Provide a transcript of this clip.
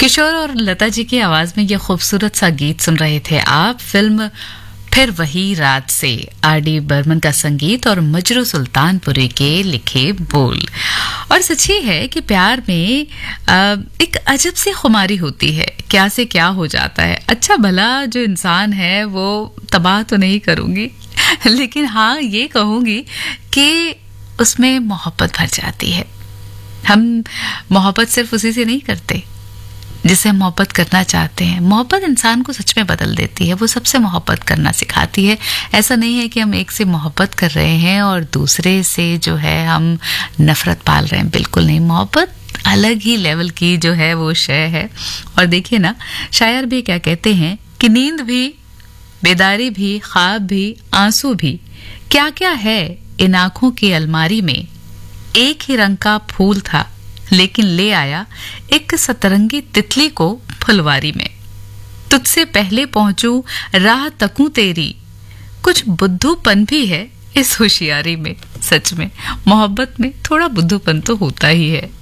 किशोर और लता जी की आवाज में ये खूबसूरत सा गीत सुन रहे थे आप। फिल्म फिर वही रात से आर.डी. बर्मन का संगीत और मजरू सुल्तानपुरी के लिखे बोल। और सच ही है कि प्यार में एक अजब सी खुमारी होती है, क्या से क्या हो जाता है। अच्छा भला जो इंसान है वो तबाह तो नहीं करूंगी, लेकिन हाँ ये कहूंगी कि उसमें मोहब्बत भर जाती है। हम मोहब्बत सिर्फ उसी से नहीं करते जिसे हम मोहब्बत करना चाहते हैं। मोहब्बत इंसान को सच में बदल देती है, वो सबसे मोहब्बत करना सिखाती है। ऐसा नहीं है कि हम एक से मोहब्बत कर रहे हैं और दूसरे से जो है हम नफरत पाल रहे हैं, बिल्कुल नहीं। मोहब्बत अलग ही लेवल की जो है वो शय है। और देखिए ना, शायर भी क्या कहते हैं कि नींद भी, बेदारी भी, ख्वाब भी, आंसू भी, क्या क्या है इन आंखों की अलमारी में। एक ही रंग का फूल था लेकिन ले आया एक सतरंगी तितली को फुलवारी में। तुझसे पहले पहुंचूं राह तकूं तेरी, कुछ बुद्धूपन भी है इस होशियारी में। सच में मोहब्बत में थोड़ा बुद्धूपन तो होता ही है।